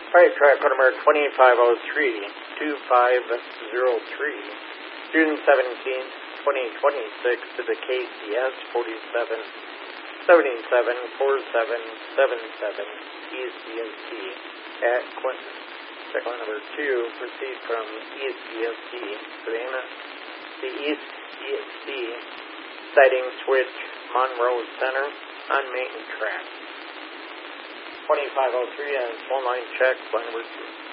Fire truck number 2503-2503, June 17th, 2026 to the KCS 47774777 ECST at Clinton. Checkline number 2, proceed from ECST Savannah to ECST, sighting switch Monroe Center on main track. 2503 and phone line check, line number 2.